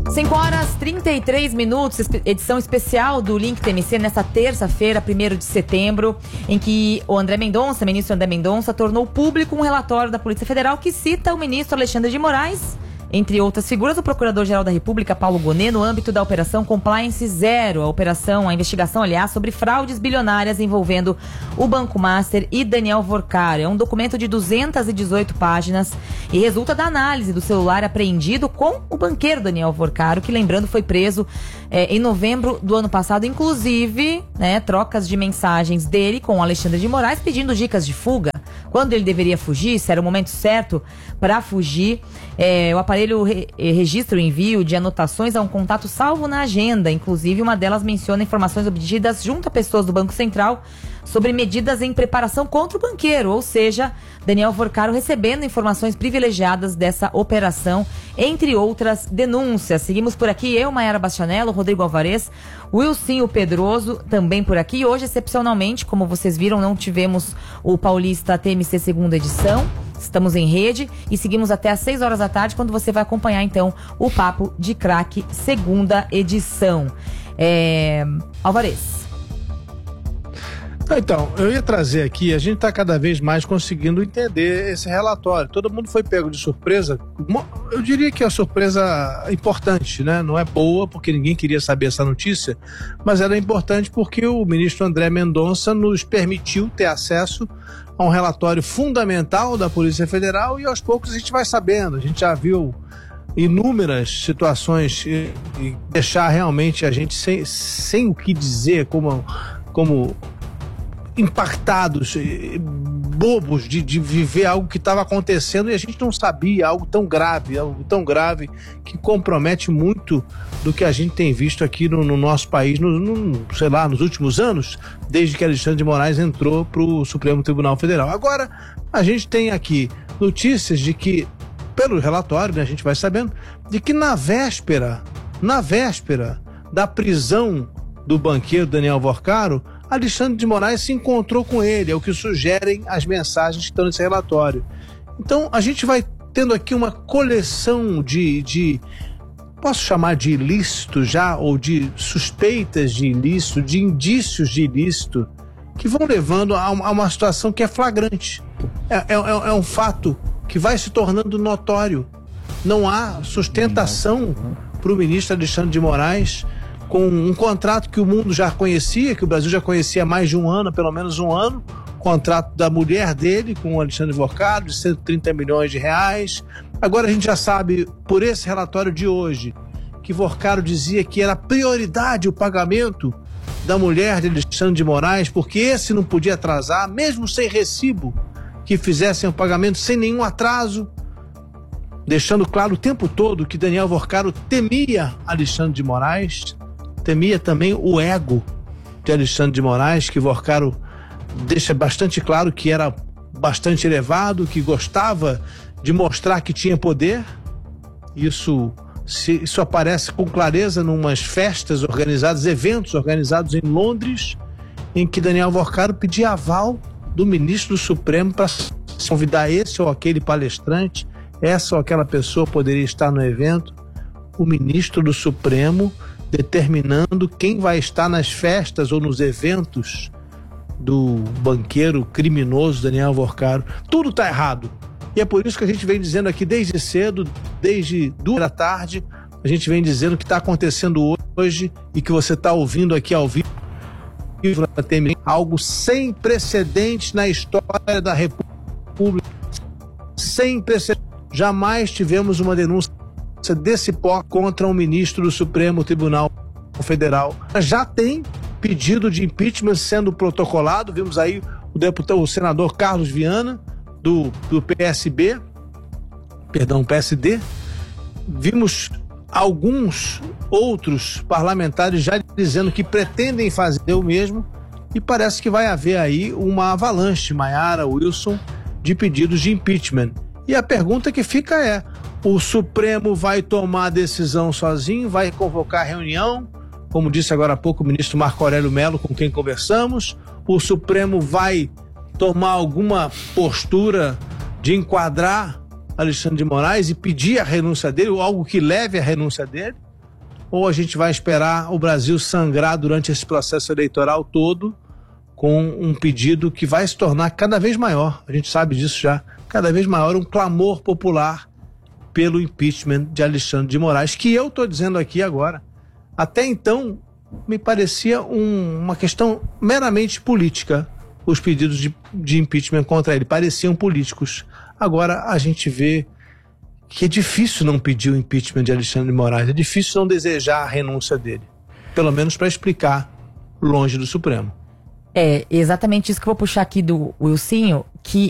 5h33, edição especial do Link TMC nessa terça-feira, 1º de setembro, em que o ministro André Mendonça, tornou público um relatório da Polícia Federal que cita o ministro Alexandre de Moraes, entre outras figuras, o Procurador-Geral da República, Paulo Gonet, no âmbito da Operação Compliance Zero, a investigação, aliás, sobre fraudes bilionárias envolvendo o Banco Master e Daniel Vorcaro. É um documento de 218 páginas e resulta da análise do celular apreendido com o banqueiro Daniel Vorcaro, que, lembrando, foi preso em novembro do ano passado. Inclusive, trocas de mensagens dele com o Alexandre de Moraes pedindo dicas de fuga, quando ele deveria fugir, se era o momento certo para fugir. O aparelho registra o envio de anotações a um contato salvo na agenda. Inclusive, uma delas menciona informações obtidas junto a pessoas do Banco Central sobre medidas em preparação contra o banqueiro, ou seja, Daniel Vorcaro recebendo informações privilegiadas dessa operação, entre outras denúncias. Seguimos por aqui, eu, Mayara Bastianello, Rodrigo Alvarez, Wilson Pedroso também por aqui. Hoje, excepcionalmente, como vocês viram, não tivemos o Paulista TMC segunda edição. Estamos em rede e seguimos até às 6 horas da tarde, quando você vai acompanhar, então, o Papo de Craque, segunda edição. Alvarez. Então, eu ia trazer aqui, a gente está cada vez mais conseguindo entender esse relatório. Todo mundo foi pego de surpresa. Eu diria que é uma surpresa importante, né? Não é boa, porque ninguém queria saber essa notícia, mas era importante porque o ministro André Mendonça nos permitiu ter acesso a um relatório fundamental da Polícia Federal e aos poucos a gente vai sabendo. A gente já viu inúmeras situações e deixar realmente a gente sem o que dizer, como impactados, bobos de viver algo que estava acontecendo e a gente não sabia, algo tão grave que compromete muito do que a gente tem visto aqui no nosso país, nos últimos anos, desde que Alexandre de Moraes entrou para o Supremo Tribunal Federal. Agora, a gente tem aqui notícias de que, pelo relatório, né, a gente vai sabendo, de que na véspera da prisão do banqueiro Daniel Vorcaro, Alexandre de Moraes se encontrou com ele, é o que sugerem as mensagens que estão nesse relatório. Então, a gente vai tendo aqui uma coleção posso chamar de ilícito já, ou de suspeitas de ilícito, de indícios de ilícito, que vão levando a uma situação que é flagrante. É um fato que vai se tornando notório. Não há sustentação para o ministro Alexandre de Moraes, com um contrato que o mundo já conhecia, que o Brasil já conhecia há mais de um ano, pelo menos um ano, contrato da mulher dele com o Alexandre Vorcaro, de 130 milhões de reais. Agora a gente já sabe, por esse relatório de hoje, que Vorcaro dizia que era prioridade o pagamento da mulher de Alexandre de Moraes, porque esse não podia atrasar, mesmo sem recibo, que fizessem o pagamento sem nenhum atraso, deixando claro o tempo todo que Daniel Vorcaro temia Alexandre de Moraes, temia também o ego de Alexandre de Moraes, que Vorcaro deixa bastante claro que era bastante elevado, que gostava de mostrar que tinha poder. Isso aparece com clareza numas festas organizadas, eventos organizados em Londres, em que Daniel Vorcaro pedia aval do ministro do Supremo para convidar esse ou aquele palestrante, essa ou aquela pessoa poderia estar no evento. O ministro do Supremo determinando quem vai estar nas festas ou nos eventos do banqueiro criminoso Daniel Vorcaro. Tudo está errado. E é por isso que a gente vem dizendo aqui desde cedo, desde 2 da tarde, a gente vem dizendo o que está acontecendo hoje e que você está ouvindo aqui ao vivo. Algo sem precedentes na história da República. Sem precedentes. Jamais tivemos uma denúncia desse porte contra um ministro do Supremo Tribunal Federal. Já tem pedido de impeachment sendo protocolado. Vimos aí o senador Carlos Viana, do PSD. Vimos alguns outros parlamentares já dizendo que pretendem fazer o mesmo, e parece que vai haver aí uma avalanche, Mayara, Wilson, de pedidos de impeachment. E a pergunta que fica é: o Supremo vai tomar a decisão sozinho, vai convocar reunião, como disse agora há pouco o ministro Marco Aurélio Mello, com quem conversamos? O Supremo vai tomar alguma postura de enquadrar Alexandre de Moraes e pedir a renúncia dele, ou algo que leve à renúncia dele? ou a gente vai esperar o Brasil sangrar durante esse processo eleitoral todo com um pedido que vai se tornar cada vez maior, a gente sabe disso já, cada vez maior, um clamor popular pelo impeachment de Alexandre de Moraes, que eu estou dizendo aqui agora. Até então, me parecia uma questão meramente política, os pedidos de impeachment contra ele, pareciam políticos. Agora a gente vê que é difícil não pedir o impeachment de Alexandre de Moraes, é difícil não desejar a renúncia dele, pelo menos para explicar longe do Supremo. É exatamente isso que eu vou puxar aqui do Wilsinho, que